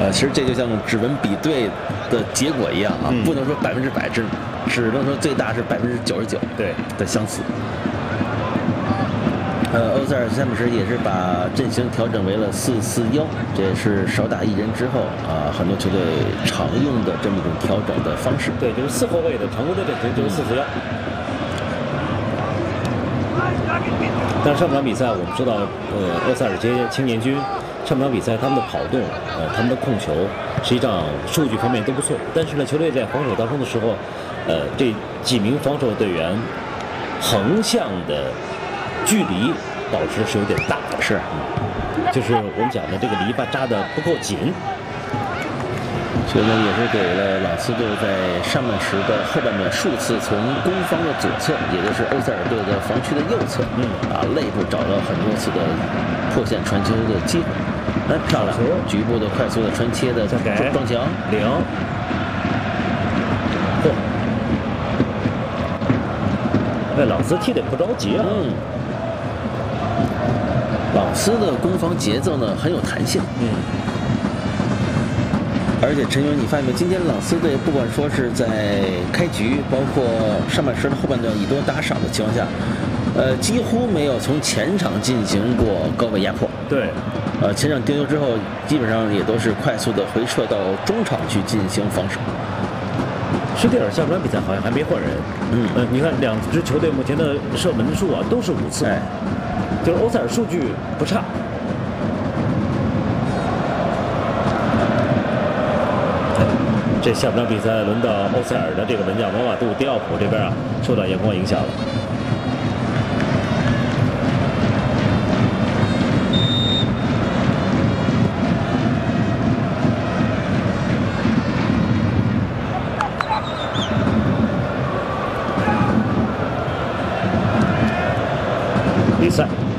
其实这就像指纹比对的结果一样啊，不能说100%，只能说最大是99% 对的相似。欧塞尔詹姆斯也是把阵型调整为了4-4-1，这也是少打一人之后啊，很多球队常用的这么一种调整的方式。 对，就是4后卫的常规的阵型就是4-4-1。但是上半场比赛我们说到，欧塞尔这些青年军，上半场比赛他们的跑动，他们的控球，实际上数据方面都不错。但是呢，球队在防守当中的时候，这几名防守队员横向的距离保持是有点大的， 是， 就是我们讲的这个篱笆扎得不够紧。 这个也是给了朗斯队在上半时的后半段数次从攻方的左侧，也就是欧塞尔队的防区的右侧，内部找到很多次的破线传球的机会。漂亮，局部的快速的传切的撞墙 0。这朗斯踢得不着急啊。 朗斯的攻防节奏呢很有弹性。而且陈云，你发现没有？今天朗斯队不管说是在开局，包括上半时的后半段以多打少的情况下，几乎没有从前场进行过高位压迫。 对， 前场丢球之后，基本上也都是快速的回撤到中场去进行防守。 施蒂尔下半场比赛好像还没换人。你看两支球队目前的射门数啊都是5次，就是欧塞尔数据不差。这下半场比赛轮到欧塞尔的这个门将马马杜·迪奥普这边啊，受到阳光影响了。比赛